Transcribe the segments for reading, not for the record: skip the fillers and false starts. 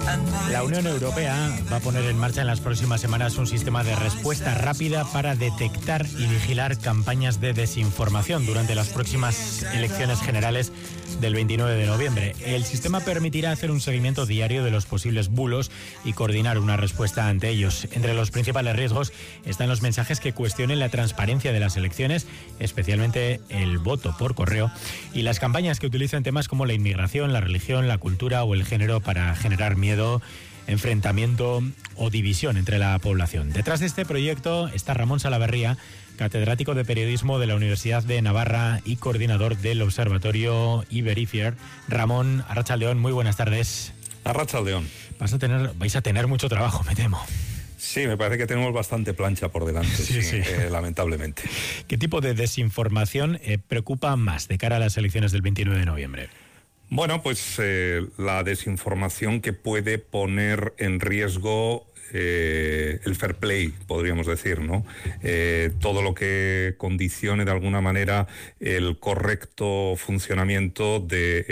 La Unión Europea va a poner en marcha en las próximas semanas un sistema de respuesta rápida para detectar y vigilar campañas de desinformación durante las próximas elecciones generales del 29 de noviembre. El sistema permitirá hacer un seguimiento diario de los posibles bulos y coordinar una respuesta ante ellos. Entre los principales riesgos están los mensajes que cuestionen la transparencia de las elecciones, especialmente el voto por correo, y las campañas que utilicen temas como la inmigración, la religión, la cultura o el género para generar miedo, enfrentamiento o división entre la población. Detrás de este proyecto está Ramón Salaverría, catedrático de Periodismo de la Universidad de Navarra y coordinador del Observatorio Iberifier. Ramón, arratsaldeón, muy buenas tardes. Arratsaldeón. Vais a tener mucho trabajo, me temo. Sí, me parece que tenemos bastante plancha por delante, sí. Lamentablemente. ¿Qué tipo de desinformación preocupa más de cara a las elecciones del 29 de noviembre? Bueno, pues la desinformación que puede poner en riesgo el fair play, podríamos decir, ¿no? Todo lo que condicione de alguna manera el correcto funcionamiento de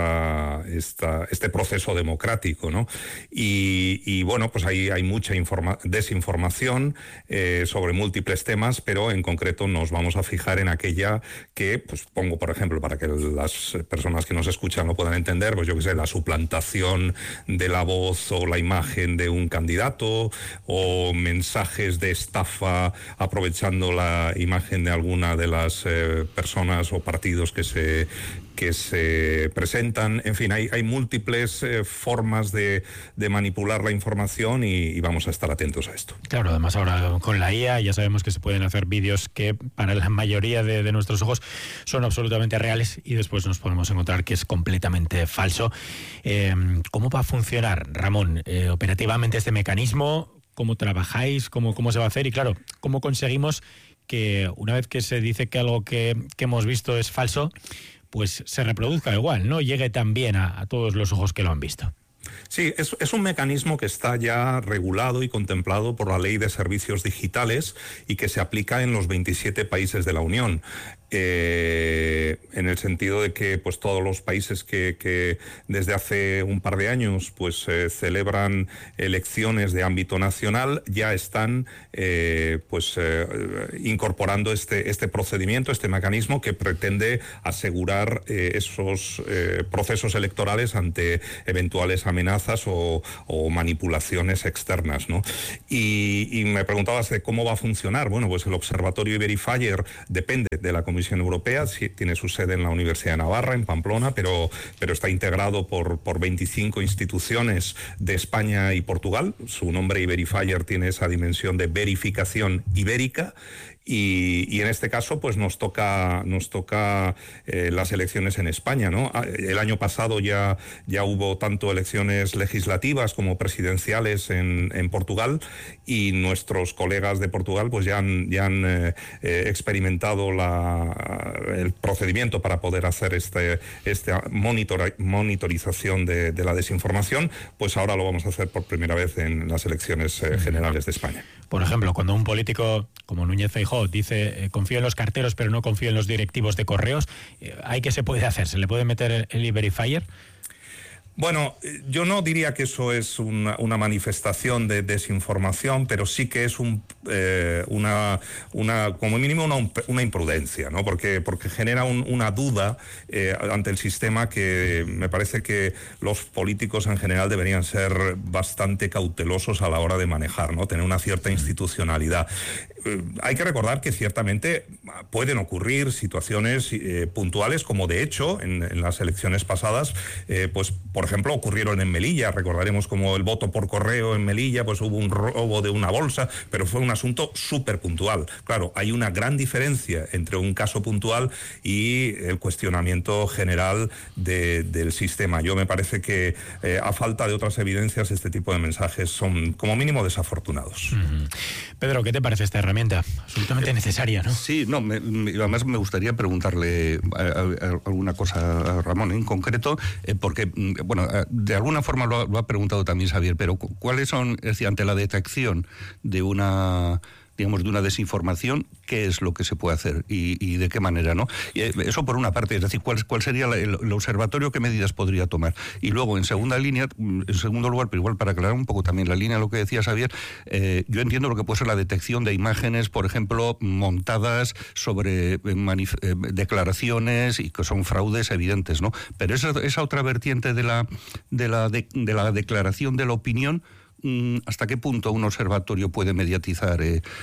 este proceso democrático, ¿no? Y bueno, pues ahí hay mucha desinformación sobre múltiples temas, pero en concreto nos vamos a fijar en aquella que, pues pongo por ejemplo, para que las personas que nos escuchan lo puedan entender, pues yo qué sé, la suplantación de la voz o la imagen de un candidato, o mensajes de estafa aprovechando la imagen de alguna de las personas o partidos que se presentan. En fin, hay múltiples formas de manipular la información y vamos a estar atentos a esto. Claro, además ahora con la IA ya sabemos que se pueden hacer vídeos que para la mayoría de nuestros ojos son absolutamente reales y después nos podemos encontrar que es completamente falso. ¿Cómo va a funcionar, Ramón, operativamente este mecanismo? ¿Cómo trabajáis? ¿Cómo se va a hacer? Y claro, ¿cómo conseguimos que una vez que se dice que algo que hemos visto es falso, pues se reproduzca igual, ¿no? Llegue también a todos los ojos que lo han visto? Sí, es un mecanismo que está ya regulado y contemplado por la Ley de Servicios Digitales y que se aplica en los 27 países de la Unión. En el sentido de que pues todos los países que desde hace un par de años pues celebran elecciones de ámbito nacional ya están incorporando este procedimiento, este mecanismo que pretende asegurar esos procesos electorales ante eventuales amenazas o manipulaciones externas, ¿no? Y me preguntabas de cómo va a funcionar. Bueno, pues el Observatorio Iberifier depende de la Comisión Europea, sí, tiene su sede en la Universidad de Navarra, en Pamplona, pero está integrado por 25 instituciones de España y Portugal. Su nombre Iberifier tiene esa dimensión de verificación ibérica. Y en este caso pues nos toca las elecciones en España, ¿no? El año pasado ya hubo tanto elecciones legislativas como presidenciales en Portugal, y nuestros colegas de Portugal pues ya han experimentado el procedimiento para poder hacer esta monitorización de la desinformación. Pues ahora lo vamos a hacer por primera vez en las elecciones generales de España. Por ejemplo, cuando un político como Núñez Feijóo dice confío en los carteros pero no confío en los directivos de correos, ¿qué se puede hacer? ¿Se le puede meter el Iberifier? Bueno, yo no diría que eso es una manifestación de desinformación, pero sí que es como mínimo una imprudencia, ¿no? Porque genera una duda ante el sistema que me parece que los políticos en general deberían ser bastante cautelosos a la hora de manejar, ¿no? Tener una cierta institucionalidad. Hay que recordar que ciertamente pueden ocurrir situaciones puntuales, como de hecho en las elecciones pasadas, pues por ejemplo ocurrieron en Melilla. Recordaremos como el voto por correo en Melilla, pues hubo un robo de una bolsa, pero fue un asunto súper puntual. Claro, hay una gran diferencia entre un caso puntual y el cuestionamiento general del sistema. Yo me parece que a falta de otras evidencias este tipo de mensajes son como mínimo desafortunados. Pedro, ¿qué te parece esta herramienta? Absolutamente necesaria, ¿no? Sí, además me gustaría preguntarle alguna cosa a Ramón en concreto, porque, bueno, de alguna forma lo ha preguntado también Xavier, pero ¿cuáles son, es decir, ante la detección de una digamos, de una desinformación, ¿qué es lo que se puede hacer y de qué manera, ¿no? Y eso por una parte, es decir, ¿cuál sería el observatorio, qué medidas podría tomar? Y luego, en segundo lugar, pero igual para aclarar un poco también la línea de lo que decía Xavier, yo entiendo lo que puede ser la detección de imágenes, por ejemplo, montadas sobre declaraciones y que son fraudes evidentes, ¿no? Pero esa otra vertiente de la declaración de la opinión, ¿hasta qué punto un observatorio puede mediatizar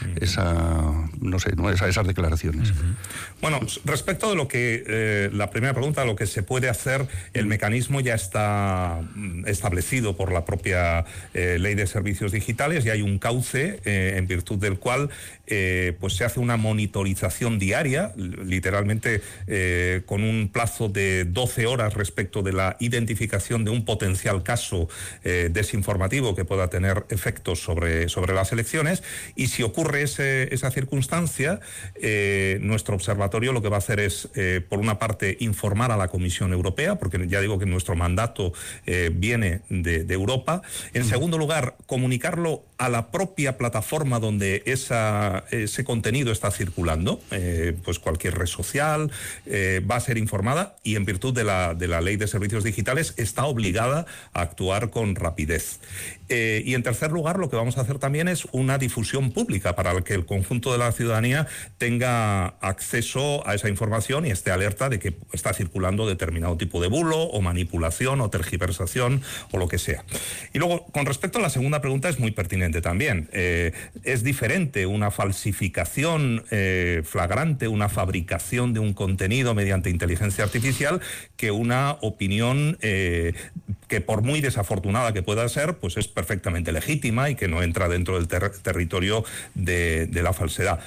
esas declaraciones? Bueno, respecto de lo que la primera pregunta, lo que se puede hacer, el mecanismo ya está establecido por la propia Ley de Servicios Digitales y hay un cauce en virtud del cual pues se hace una monitorización diaria, literalmente con un plazo de 12 horas respecto de la identificación de un potencial caso desinformativo que pueda tener efectos sobre las elecciones, y si ocurre esa circunstancia, nuestro observatorio lo que va a hacer es, por una parte, informar a la Comisión Europea, porque ya digo que nuestro mandato viene de Europa. En segundo lugar, comunicarlo a la propia plataforma donde ese contenido está circulando, pues cualquier red social va a ser informada, y en virtud de la Ley de Servicios Digitales está obligada a actuar con rapidez. Y en tercer lugar, lo que vamos a hacer también es una difusión pública para que el conjunto de la ciudadanía tenga acceso a esa información y esté alerta de que está circulando determinado tipo de bulo o manipulación o tergiversación o lo que sea. Y luego, con respecto a la segunda pregunta, es muy pertinente también. Es diferente una falsificación flagrante, una fabricación de un contenido mediante inteligencia artificial, que una opinión que, por muy desafortunada que pueda ser, pues es perfectamente legítima y que no entra dentro del territorio de la falsedad.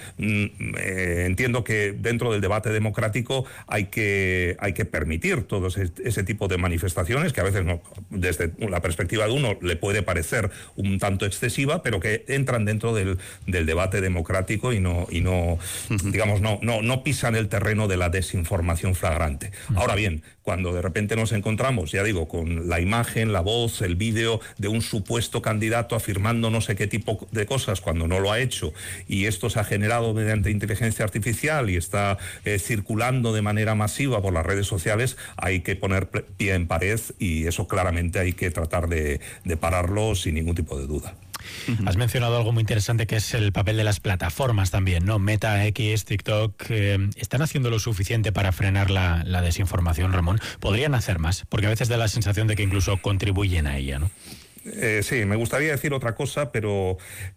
Entiendo que dentro del debate democrático hay que permitir todo ese tipo de manifestaciones, que a veces desde la perspectiva de uno le puede parecer un tanto excesiva, pero que entran dentro del debate democrático y no digamos, no pisan el terreno de la desinformación flagrante. Ahora bien, cuando de repente nos encontramos, ya digo, con la imagen, la voz, el vídeo de un supuesto candidato afirmando no sé qué tipo de cosas cuando no lo ha hecho, y esto se ha generado mediante inteligencia artificial y está circulando de manera masiva por las redes sociales, hay que poner pie en pared, y eso claramente hay que tratar de pararlo sin ningún tipo de duda. Has mencionado algo muy interesante, que es el papel de las plataformas también, ¿no? Meta, X, TikTok, ¿están haciendo lo suficiente para frenar la desinformación, Ramón? ¿Podrían hacer más? Porque a veces da la sensación de que incluso contribuyen a ella, ¿no? Sí, me gustaría decir otra cosa, pero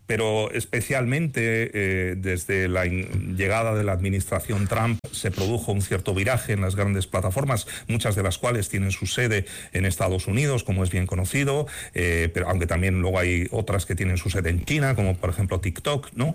especialmente desde la llegada de la administración Trump se produjo un cierto viraje en las grandes plataformas, muchas de las cuales tienen su sede en Estados Unidos, como es bien conocido, pero aunque también luego hay otras que tienen su sede en China, como por ejemplo TikTok, ¿no?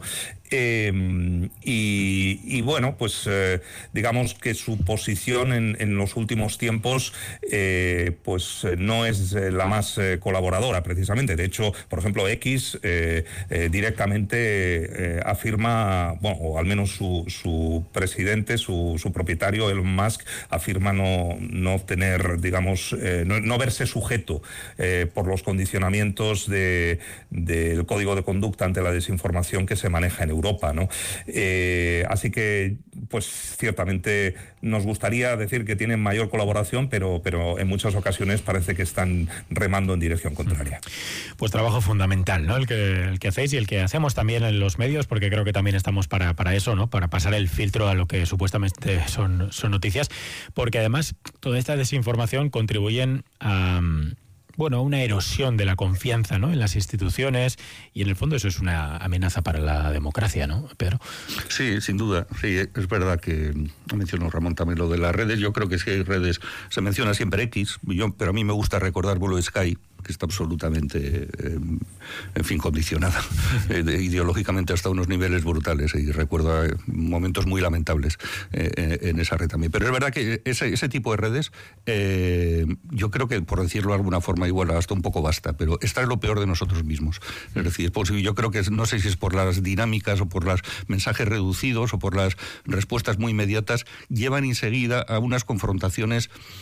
Y bueno, pues digamos que su posición en los últimos tiempos pues no es la más colaboradora, precisamente. De hecho, por ejemplo, X directamente afirma, bueno, o al menos su presidente, su propietario, Elon Musk, afirma no tener, digamos, no verse sujeto por los condicionamientos del código de conducta ante la desinformación que se maneja en Europa, ¿no? Así que, pues ciertamente nos gustaría decir que tienen mayor colaboración, pero en muchas ocasiones parece que están remando en dirección contraria. Pues trabajo fundamental, ¿no? El que hacéis y el que hacemos también en los medios, porque creo que también estamos para eso, ¿no? Para pasar el filtro a lo que supuestamente son noticias, porque además toda esta desinformación contribuyen a una erosión de la confianza, ¿no?, en las instituciones, y en el fondo eso es una amenaza para la democracia, ¿no, Pedro? Sí, sin duda. Sí, es verdad que mencionó Ramón también lo de las redes. Yo creo que sí hay redes, se menciona siempre X, pero a mí me gusta recordar Blue Sky, que está absolutamente, condicionada ideológicamente hasta unos niveles brutales, y recuerdo momentos muy lamentables en esa red también. Pero es verdad que ese tipo de redes, yo creo que, por decirlo de alguna forma, igual hasta un poco basta, pero esta es lo peor de nosotros mismos. Es decir, yo creo que, no sé si es por las dinámicas o por los mensajes reducidos o por las respuestas muy inmediatas, llevan enseguida a unas confrontaciones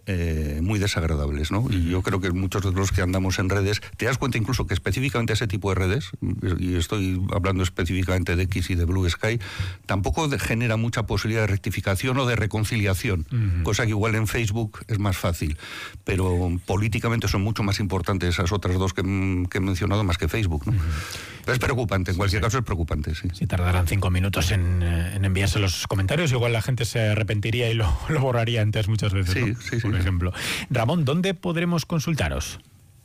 muy desagradables, ¿no? Y yo creo que muchos de los que andamos en redes, te das cuenta incluso que específicamente ese tipo de redes, y estoy hablando específicamente de X y de Blue Sky, tampoco genera mucha posibilidad de rectificación o de reconciliación, cosa que igual en Facebook es más fácil, pero políticamente son mucho más importantes esas otras dos que he mencionado más que Facebook, ¿no? Pero es preocupante, en cualquier caso es preocupante, sí. Si tardaran 5 minutos en enviarse los comentarios, igual la gente se arrepentiría y lo borraría antes muchas veces, sí, ¿no? Sí, por ejemplo. Ramón, ¿dónde podremos consultaros?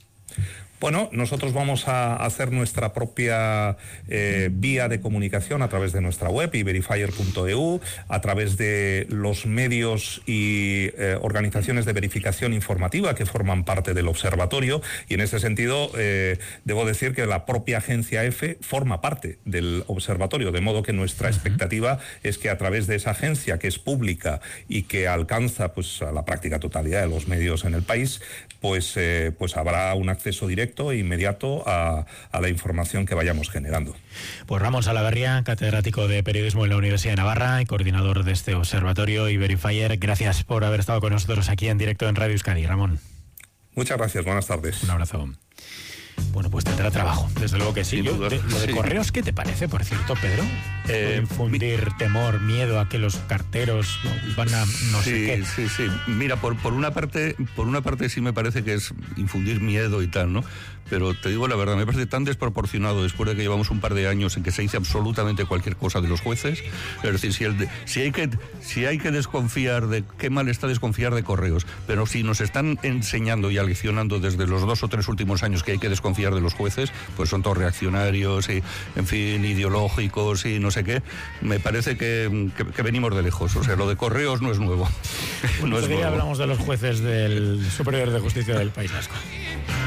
Bueno, nosotros vamos a hacer nuestra propia vía de comunicación a través de nuestra web, verifier.eu, a través de los medios y organizaciones de verificación informativa que forman parte del observatorio, y en ese sentido debo decir que la propia agencia EFE forma parte del observatorio, de modo que nuestra expectativa es que a través de esa agencia, que es pública y que alcanza pues a la práctica totalidad de los medios en el país, pues habrá un acceso directo e inmediato a la información que vayamos generando. Pues Ramón Salaverría, catedrático de Periodismo en la Universidad de Navarra y coordinador de este observatorio y Verifier, gracias por haber estado con nosotros aquí en directo en Radio Euskadi. Ramón. Muchas gracias, buenas tardes. Un abrazo. Bueno, pues tendrá trabajo, desde luego que sí. Lo de correos, ¿qué te parece, por cierto, Pedro? Infundir temor, miedo a que los carteros van a no sé qué. Sí. Mira, por una parte sí me parece que es infundir miedo y tal, ¿no? Pero te digo la verdad, me parece tan desproporcionado después de que llevamos un par de años en que se dice absolutamente cualquier cosa de los jueces. Es decir, si hay que desconfiar de... Qué mal está desconfiar de correos, pero si nos están enseñando y aleccionando desde los 2 o 3 últimos años que hay que desconfiar de los jueces, pues son todos reaccionarios y, en fin, ideológicos y no sé qué, me parece que venimos de lejos. O sea, lo de correos no es nuevo. No es nuevo. Hablamos de los jueces del Superior de Justicia del País Vasco.